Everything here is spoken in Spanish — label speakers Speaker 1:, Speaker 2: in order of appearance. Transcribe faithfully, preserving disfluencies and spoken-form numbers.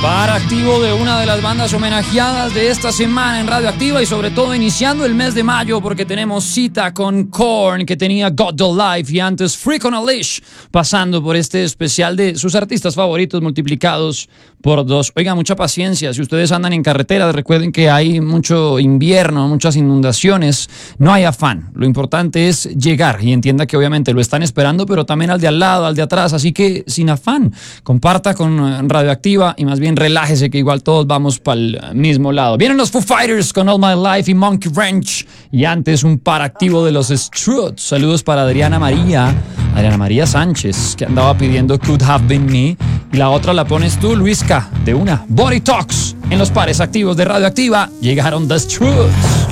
Speaker 1: Para activo de una de las bandas homenajeadas de esta semana en Radioactiva y sobre todo iniciando el mes de mayo porque tenemos cita con Korn, que tenía God the Life, y antes Freak on a Leash, pasando por este especial de sus artistas favoritos multiplicados por dos. Oiga, mucha paciencia, si ustedes andan en carretera, recuerden que hay mucho invierno, muchas inundaciones, no hay afán, lo importante es llegar y entienda que obviamente lo están esperando, pero también al de al lado, al de atrás, así que sin afán, comparta con Radioactiva y más bien relájese que igual todos vamos para el mismo lado. Vienen los Foo Fighters con All My Life y Monkey Wrench, y antes un par activo de los Struts. Saludos para Adriana María, Adriana María Sánchez, que andaba pidiendo Could Have Been Me, y la otra la pones tú, Luisca, de una. Body Talks en los pares activos de Radioactiva. Llegaron The Struts.